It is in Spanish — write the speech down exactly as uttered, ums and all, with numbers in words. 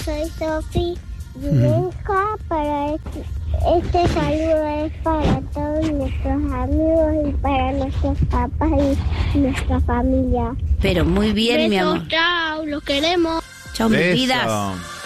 soy Sofi Vilenca. Para este, este saludo es para todos nuestros amigos y para nuestros papás y nuestra familia. Pero muy bien, Besos, mi amor. Chao, los queremos. Chao, mis Beso. vidas.